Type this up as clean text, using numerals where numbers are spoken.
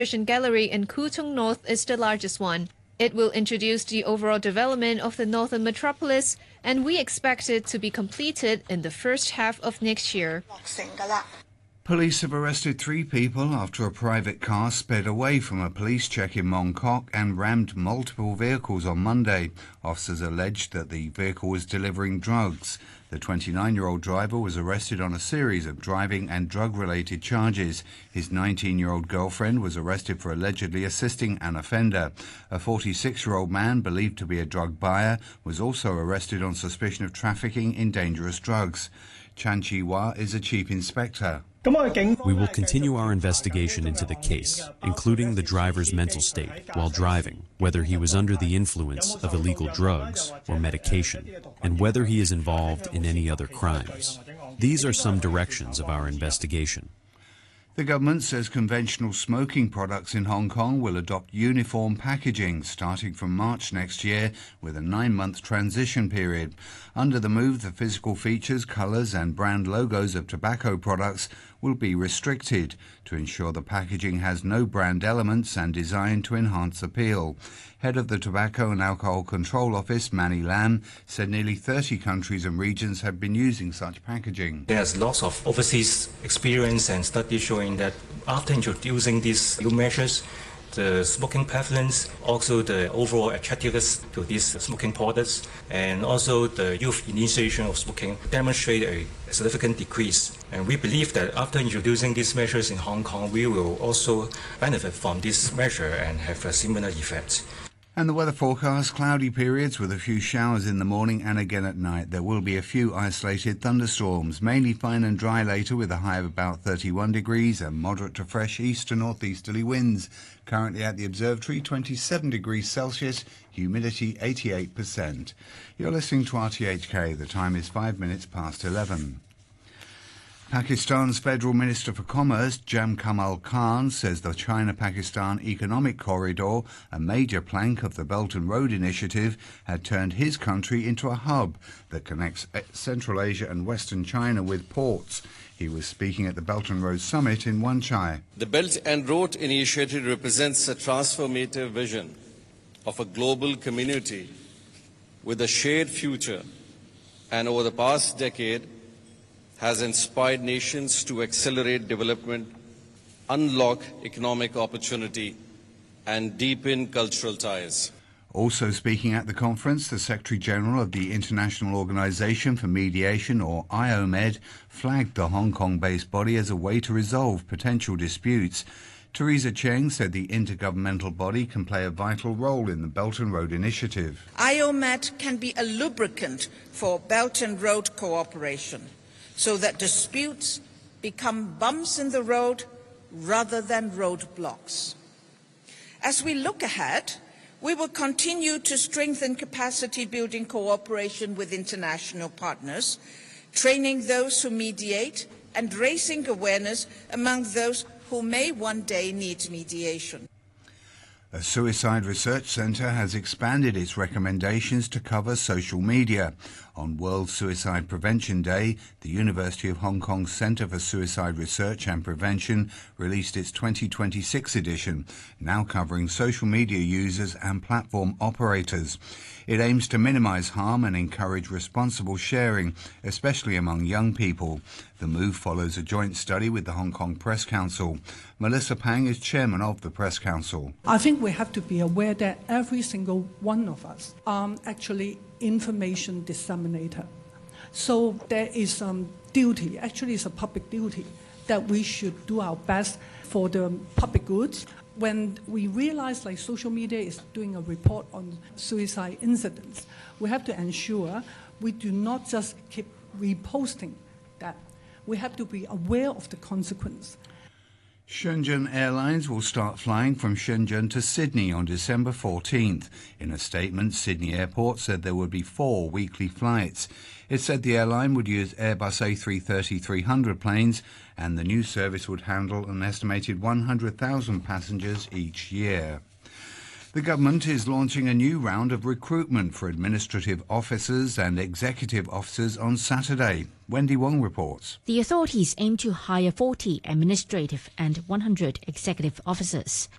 exhibition gallery in Kutong North is the largest one. It will introduce the overall development of the northern metropolis, and we expect it to be completed in the first half of next year. Police have arrested 3 people after a private car sped away from a police check in Mong Kok and rammed multiple vehicles on Monday. Officers alleged that the vehicle was delivering drugs. The 29-year-old driver was arrested on a series of driving and drug-related charges. His 19-year-old girlfriend was arrested for allegedly assisting an offender. A 46-year-old man, believed to be a drug buyer, was also arrested on suspicion of trafficking in dangerous drugs. Chan Chi-Hwa is a chief inspector. We will continue our investigation into the case, including the driver's mental state while driving, whether he was under the influence of illegal drugs or medication, and whether he is involved in any other crimes. These are some directions of our investigation. The government says conventional smoking products in Hong Kong will adopt uniform packaging starting from March next year with a 9-month transition period. Under the move, the physical features, colours and brand logos of tobacco products will be restricted to ensure the packaging has no brand elements and designed to enhance appeal. Head of the Tobacco and Alcohol Control Office, Manny Lam, said nearly 30 countries and regions have been using such packaging. There's lots of overseas experience and studies showing that after introducing these new measures, the smoking prevalence, also the overall attractiveness to these smoking products, and also the youth initiation of smoking demonstrate a significant decrease. And we believe that after introducing these measures in Hong Kong, we will also benefit from this measure and have a similar effect. And the weather forecast, cloudy periods with a few showers in the morning and again at night. There will be a few isolated thunderstorms, mainly fine and dry later with a high of about 31 degrees and moderate to fresh east to northeasterly winds. Currently at the observatory, 27 degrees Celsius, humidity 88%. You're listening to RTHK. The time is 5 minutes past 11. Pakistan's Federal Minister for Commerce, Jam Kamal Khan, says the China-Pakistan Economic Corridor, a major plank of the Belt and Road Initiative, had turned his country into a hub that connects Central Asia and Western China with ports. He was speaking at the Belt and Road Summit in Wan Chai. The Belt and Road Initiative represents a transformative vision of a global community with a shared future, and over the past decade, has inspired nations to accelerate development, unlock economic opportunity, and deepen cultural ties. Also speaking at the conference, the Secretary-General of the International Organization for Mediation, or IOMED, flagged the Hong Kong-based body as a way to resolve potential disputes. Teresa Cheng said the intergovernmental body can play a vital role in the Belt and Road Initiative. IOMED can be a lubricant for Belt and Road cooperation, so that disputes become bumps in the road rather than roadblocks. As we look ahead, we will continue to strengthen capacity-building cooperation with international partners, training those who mediate and raising awareness among those who may one day need mediation. A suicide research centre has expanded its recommendations to cover social media. On World Suicide Prevention Day, the University of Hong Kong's Centre for Suicide Research and Prevention released its 2026 edition, now covering social media users and platform operators. It aims to minimise harm and encourage responsible sharing, especially among young people. The move follows a joint study with the Hong Kong Press Council. Melissa Pang is chairman of the Press Council. I think we have to be aware that every single one of us are actually information disseminator. So there is some duty, actually it's a public duty, that we should do our best for the public goods. When we realize like social media is doing a report on suicide incidents, we have to ensure we do not just keep reposting that. We have to be aware of the consequence. Shenzhen Airlines will start flying from Shenzhen to Sydney on December 14th. In a statement, Sydney Airport said there would be 4 weekly flights. It said the airline would use Airbus A330-300 planes and the new service would handle an estimated 100,000 passengers each year. The government is launching a new round of recruitment for administrative officers and executive officers on Saturday. Wendy Wong reports. The authorities aim to hire 40 administrative and 100 executive officers.